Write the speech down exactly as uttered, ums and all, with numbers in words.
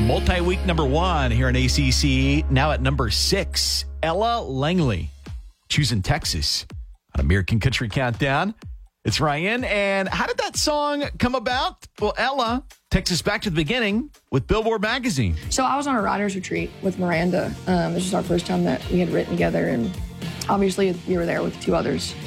Multi-week number one here in A C C. Now at number six, Ella Langley, choosing Texas on American Country Countdown. It's Ryan. And how did that song come about? Well, Ella takes us back to the beginning with Billboard Magazine. So I was on a writer's retreat with Miranda. Um, this was our first time that we had written together. And obviously we were there with two others.